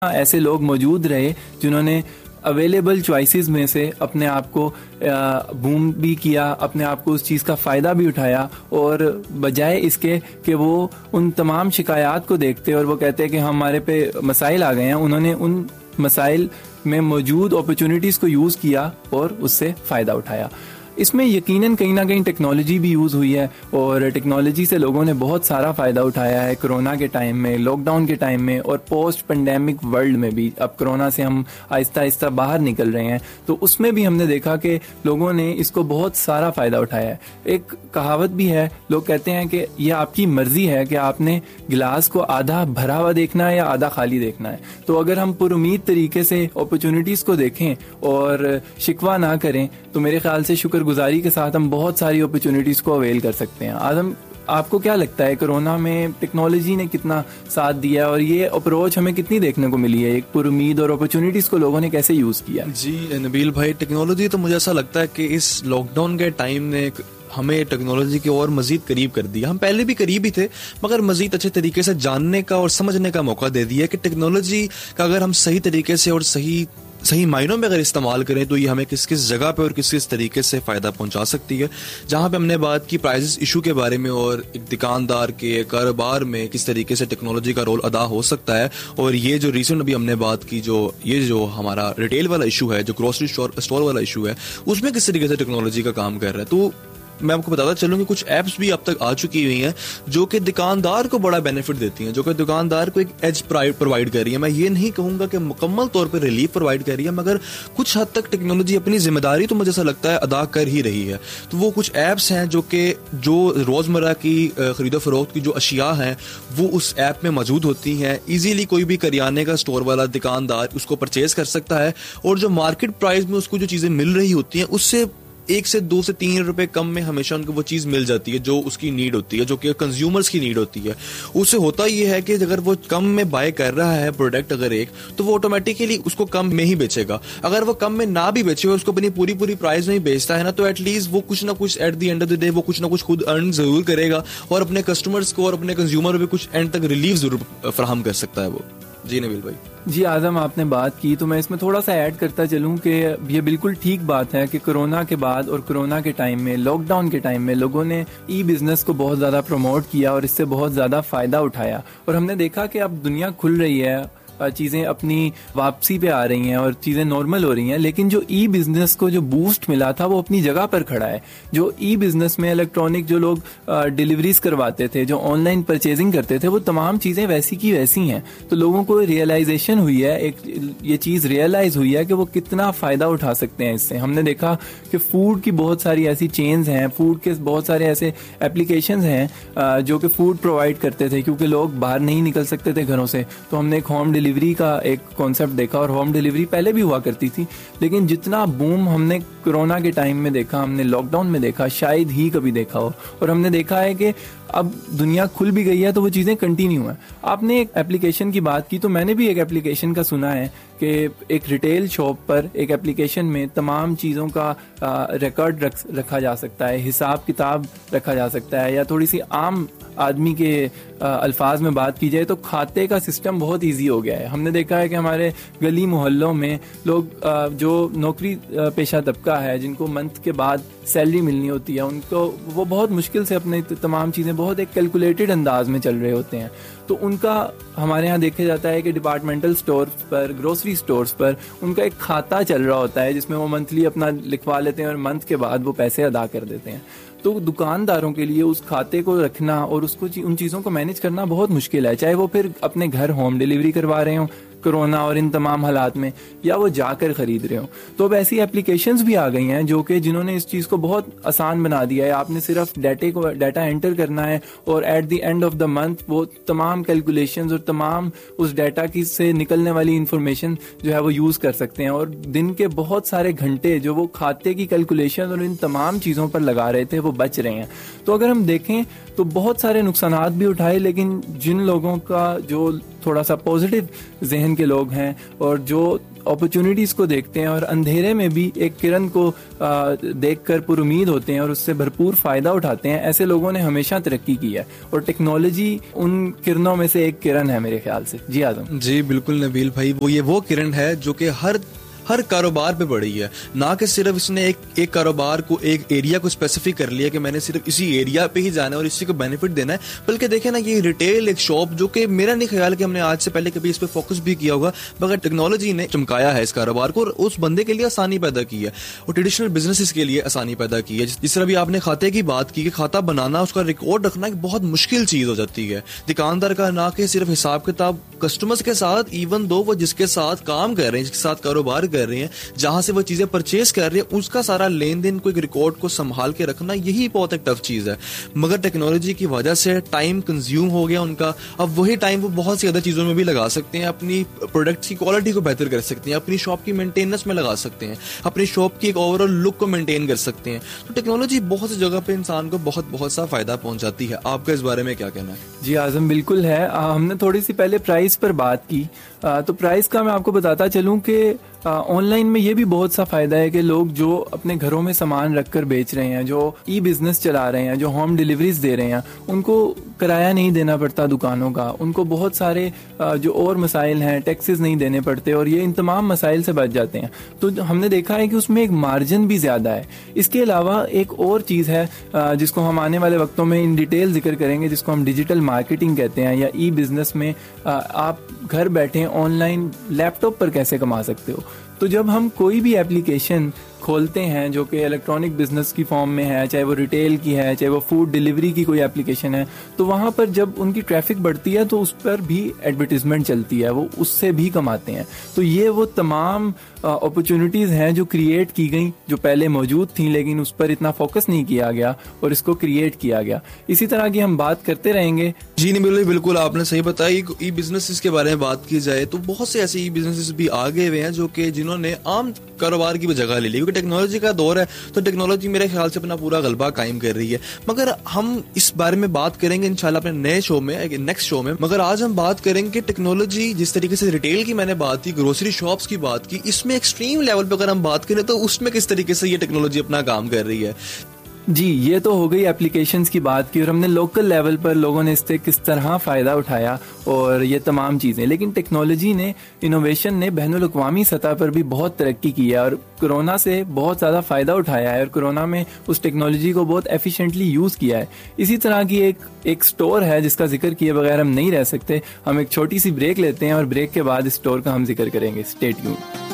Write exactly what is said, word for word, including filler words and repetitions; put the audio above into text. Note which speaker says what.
Speaker 1: ऐसे लोग मौजूद रहे जिन्होंने अवेलेबल चॉइसेस में से अपने आप को बूम भी किया, अपने आप को उस चीज़ का फ़ायदा भी उठाया, और बजाय इसके कि वो उन तमाम शिकायत को देखते और वो कहते हैं कि हमारे पे मसाइल आ गए हैं, उन्होंने उन मसाइल में मौजूद अपॉर्चुनिटीज़ को यूज़ किया और उससे फ़ायदा उठाया। इसमें यकीनन कहीं ना कहीं टेक्नोलॉजी भी यूज़ हुई है और टेक्नोलॉजी से लोगों ने बहुत सारा फ़ायदा उठाया है कोरोना के टाइम में, लॉकडाउन के टाइम में और पोस्ट पेंडेमिक वर्ल्ड में भी। अब कोरोना से हम आहिस्ता आहिस्ता बाहर निकल रहे हैं तो उसमें भी हमने देखा कि लोगों ने इसको बहुत सारा फ़ायदा उठाया है। एक कहावत भी है, लोग कहते हैं कि यह आपकी मर्ज़ी है कि आपने गिलास को आधा भरा हुआ देखना है या आधा खाली देखना है। तो अगर हम पुरुमीद तरीके से अपॉर्चुनिटीज़ को देखें और शिकवा ना करें तो मेरे ख्याल से शुक्र गुजारी के साथ हम बहुत सारी अपॉर्चुनिटीज़ को अवेल कर सकते हैं। आदम, आपको क्या लगता है कोरोना में टेक्नोलॉजी ने कितना साथ दिया और ये अप्रोच हमें कितनी देखने को मिली है, एक पुरुमीद और अपॉर्चुनिटीज़ को लोगों ने कैसे यूज़ किया?
Speaker 2: जी नबील भाई, टेक्नोलॉजी तो मुझे ऐसा लगता है कि इस लॉकडाउन के टाइम ने हमें टेक्नोलॉजी के और मजीद करीब कर दिया। हम पहले भी करीब ही थे मगर मजीद अच्छे तरीके से जानने का और समझने का मौका दे दिया कि टेक्नोलॉजी का अगर हम सही तरीके से और सही सही मायनों में अगर इस्तेमाल करें तो ये हमें किस किस जगह पे और किस किस तरीके से फ़ायदा पहुंचा सकती है। जहां पे हमने बात की प्राइसेस इशू के बारे में और एक दुकानदार के कारोबार में किस तरीके से टेक्नोलॉजी का रोल अदा हो सकता है, और ये जो रिसेंट अभी हमने बात की जो ये जो हमारा रिटेल वाला इशू है, जो ग्रोसरी स्टोर स्टोर वाला इशू है, उसमें किस तरीके से टेक्नोलॉजी का काम कर रहा है। तो मैं आपको बताता चलूं कि कुछ ऐप्स भी अब तक आ चुकी हुई हैं जो कि दुकानदार को बड़ा बेनिफिट देती हैं, जो कि दुकानदार को एक एज प्रोवाइड कर रही है। मैं ये नहीं कहूंगा कि मुकम्मल तौर पर रिलीफ प्रोवाइड कर रही है, मगर कुछ हद तक टेक्नोलॉजी अपनी जिम्मेदारी तो मुझे ऐसा लगता है अदा कर ही रही है। तो वो कुछ ऐप्स हैं जो कि जो रोजमर्रा की खरीदो फरोख्त की जो अशिया हैं वो उस ऐप में मौजूद होती हैं। इजीली कोई भी करियाने का स्टोर वाला दुकानदार उसको परचेज कर सकता है और जो मार्केट प्राइस में उसको जो चीजें मिल रही होती हैं उससे एक से दो से तीन रुपए कम में हमेशा उनको वो चीज मिल जाती है जो उसकी नीड होती है, जो कि कंज्यूमर्स की नीड होती है। उससे होता ये है कि अगर वो कम में बाय कर रहा है प्रोडक्ट अगर एक, तो वो ऑटोमेटिकली उसको कम में ही बेचेगा। अगर वो कम में ना भी बेचे हुए उसको अपनी पूरी पूरी प्राइस में ही बेचता है ना, तो एटलीस्ट वो कुछ ना कुछ at the end of the day वो कुछ ना कुछ खुद अर्न जरूर करेगा और अपने कस्टमर्स को और अपने कंज्यूमर को कुछ एंड तक रिलीफ जरूर फराहम कर सकता है वो। जी नबील भाई।
Speaker 1: जी आज़म, आपने बात की तो मैं इसमें थोड़ा सा ऐड करता चलूं कि ये बिल्कुल ठीक बात है कि कोरोना के बाद और कोरोना के टाइम में, लॉकडाउन के टाइम में लोगों ने ई बिज़नेस को बहुत ज़्यादा प्रमोट किया और इससे बहुत ज़्यादा फ़ायदा उठाया। और हमने देखा कि अब दुनिया खुल रही है, चीज़ें अपनी वापसी पे आ रही हैं और चीज़ें नॉर्मल हो रही हैं, लेकिन जो ई बिज़नेस को जो बूस्ट मिला था वो अपनी जगह पर खड़ा है। जो ई बिज़नेस में इलेक्ट्रॉनिक जो लोग डिलीवरीज करवाते थे, जो ऑनलाइन परचेजिंग करते थे, वो तमाम चीज़ें वैसी की वैसी हैं। तो लोगों को रियलाइजेशन हुई है, एक ये चीज़ रियलाइज़ हुई है कि वो कितना फ़ायदा उठा सकते हैं इससे। हमने देखा कि फूड की बहुत सारी ऐसी चेन्स हैं, फूड के बहुत सारे ऐसे एप्लीकेशंस हैं जो कि फूड प्रोवाइड करते थे क्योंकि लोग बाहर नहीं निकल सकते थे घरों से। तो हमने एक होम डिलीवरी का एक कॉन्सेप्ट देखा, और होम डिलीवरी पहले भी हुआ करती थी, लेकिन जितना बूम हमने कोरोना के टाइम में देखा, हमने लॉकडाउन में देखा, शायद ही कभी देखा हो। और हमने देखा है कि अब दुनिया खुल भी गई है तो वो चीज़ें कंटिन्यू हैं। आपने एक एप्लीकेशन की बात की तो मैंने भी एक एप्लीकेशन का सुना है कि एक रिटेल शॉप पर एक एप्लीकेशन में तमाम चीज़ों का रिकॉर्ड रख, रखा जा सकता है, हिसाब किताब रखा जा सकता है, या थोड़ी सी आम आदमी के अल्फाज में बात की जाए तो खाते का सिस्टम बहुत इजी हो गया है। हमने देखा है कि हमारे गली मोहल्लों में लोग जो नौकरी पेशा तबका है, जिनको मंथ के बाद सैलरी मिलनी होती है, उनको वो बहुत मुश्किल से अपने तमाम चीज़ें बहुत एक कैलकुलेटेड अंदाज में चल रहे होते हैं। तो उनका हमारे यहाँ देखा जाता है कि डिपार्टमेंटल स्टोर पर, ग्रोसरी स्टोर्स पर उनका एक खाता चल रहा होता है जिसमें वो मंथली अपना लिखवा लेते हैं और मंथ के बाद वो पैसे अदा कर देते हैं। तो दुकानदारों के लिए उस खाते को रखना और उसको उन चीज़ों को मैनेज करना बहुत मुश्किल है, चाहे वो फिर अपने घर होम डिलीवरी करवा रहे हों कोरोना और इन तमाम हालात में, या वो जाकर खरीद रहे हो। तो अब ऐसी एप्लीकेशंस भी आ गई हैं जो कि जिन्होंने इस चीज़ को बहुत आसान बना दिया है। आपने सिर्फ डाटे को डाटा एंटर करना है और at the end of the month वो तमाम कैलकुलेशंस और तमाम उस डाटा की से निकलने वाली इंफॉर्मेशन जो है वो यूज़ कर सकते हैं, और दिन के बहुत सारे घंटे जो वो खाते की कैलकुलेशन और इन तमाम चीज़ों पर लगा रहे थे वो बच रहे हैं। तो अगर हम देखें तो बहुत सारे नुकसानात भी उठाए, लेकिन जिन लोगों का जो थोड़ा सा पॉजिटिव जहन के लोग हैं और जो अपॉर्चुनिटीज़ को देखते हैं और अंधेरे में भी एक किरण को देखकर पुरुमीद होते हैं और उससे भरपूर फ़ायदा उठाते हैं, ऐसे लोगों ने हमेशा तरक्की की है और टेक्नोलॉजी उन किरणों में से एक किरण है मेरे ख्याल से। जी आदम।
Speaker 2: जी बिल्कुल नबील भाई, वो ये वो किरण है जो कि हर हर कारोबार पे बढ़ी है, ना कि सिर्फ इसने एक एक कारोबार को, एक एरिया को स्पेसिफिक कर लिया कि मैंने सिर्फ इसी एरिया पे ही जाना है और इसी को बेनिफिट देना है, बल्कि देखें ना ये रिटेल एक शॉप जो कि मेरा नहीं ख्याल कि हमने आज से पहले कभी इस पे फोकस भी किया होगा, मगर टेक्नोलॉजी ने चमकाया है इस कारोबार को और उस बंदे के लिए आसानी पैदा की है और ट्रेडिशनल बिजनेसेस के लिए आसानी पैदा की है। जिस तरह भी आपने खाते की बात की कि खाता बनाना, उसका रिकॉर्ड रखना एक बहुत मुश्किल चीज हो जाती है। दुकानदार का ना कि सिर्फ हिसाब किताब कस्टमर्स के साथ, इवन दो वो जिसके साथ काम कर रहे हैं, जिसके साथ कारोबार कर रहे हैं, जहां से वो चीजें परचेज कर रहे हैं, उसका सारा लेन देन को एक रिकॉर्ड को संभाल के रखना, यही बहुत एक टफ चीज है। मगर टेक्नोलॉजी की वजह से टाइम कंज्यूम हो गया उनका, अब वही टाइम वो बहुत सी ज्यादा चीजों में भी लगा सकते हैं, अपनी प्रोडक्ट की क्वालिटी को बेहतर कर सकते हैं, अपनी शॉप की मेंटेनेंस में लगा सकते हैं, अपनी शॉप की एक ओवरऑल लुक को मेंटेन कर सकते हैं। तो टेक्नोलॉजी बहुत सी जगह पे इंसान को बहुत बहुत सा फायदा पहुंचाती है। आपका इस बारे में क्या कहना है?
Speaker 1: जी आजम, बिल्कुल है। हमने थोड़ी सी पहले प्राइस पर बात की, तो प्राइस का मैं आपको बताता चलूं कि ऑनलाइन में ये भी बहुत सा फायदा है कि लोग जो अपने घरों में सामान रखकर बेच रहे हैं, जो ई बिजनेस चला रहे हैं, जो होम डिलीवरीज दे रहे हैं, उनको किराया नहीं देना पड़ता दुकानों का, उनको बहुत सारे जो और मसाइल हैं, टैक्सेस नहीं देने पड़ते और ये इन तमाम मसाइल से बच जाते हैं। तो हमने देखा है कि उसमें एक मार्जिन भी ज़्यादा है। इसके अलावा एक और चीज़ है जिसको हम आने वाले वक्तों में इन डिटेल जिक्र करेंगे, जिसको हम डिजिटल मार्केटिंग कहते हैं, या ई बिजनेस में आप घर बैठे ऑनलाइन लैपटॉप पर कैसे कमा सकते हो। तो जब हम कोई भी एप्लीकेशन खोलते हैं जो कि इलेक्ट्रॉनिक बिजनेस की फॉर्म में है, चाहे वो रिटेल की है, चाहे वो फूड डिलीवरी की कोई एप्लीकेशन है, तो वहाँ पर जब उनकी ट्रैफिक बढ़ती है तो उस पर भी एडवर्टीजमेंट चलती है, वो उससे भी कमाते हैं। तो ये वो तमाम अपॉर्चुनिटीज़ हैं जो क्रिएट की गई, जो पहले मौजूद थी लेकिन उस पर इतना फोकस नहीं किया गया और इसको क्रिएट किया गया। इसी तरह की हम बात करते रहेंगे।
Speaker 2: जी नहीं, बिल्कुल बिल्कुल आपने सही बताया। ई बिजनेसेस के बारे में बात की जाए तो बहुत से ऐसे ई बिजनेसेस भी आगे हुए हैं जो कि जिन्होंने आम कारोबार की जगह ले ली, क्योंकि टेक्नोलॉजी का दौर है तो टेक्नोलॉजी मेरे ख्याल से अपना पूरा गलबा कायम कर रही है। मगर हम इस बारे में बात करेंगे इंशाल्लाह अपने नए शो में, नेक्स्ट शो में। मगर आज हम बात करेंगे टेक्नोलॉजी, जिस तरीके से रिटेल की मैंने बात की, ग्रोसरी शॉप्स की बात की, इसमें एक्सट्रीम लेवल पे अगर हम बात करें तो उसमें किस तरीके से ये टेक्नोलॉजी अपना काम कर रही है।
Speaker 1: जी, ये तो हो गई एप्लीकेशंस की बात की और हमने लोकल लेवल पर लोगों ने इससे किस तरह फ़ायदा उठाया और ये तमाम चीज़ें। लेकिन टेक्नोलॉजी ने, इनोवेशन ने बैनुल अक़वामी सतह पर भी बहुत तरक्की की है और कोरोना से बहुत ज़्यादा फ़ायदा उठाया है और कोरोना में उस टेक्नोलॉजी को बहुत एफिशिएंटली यूज़ किया है। इसी तरह की एक एक स्टोर है जिसका जिक्र किए बगैर हम नहीं रह सकते। हम एक छोटी सी ब्रेक लेते हैं और ब्रेक के बाद इस स्टोर का हम जिक्र करेंगे। Stay tuned.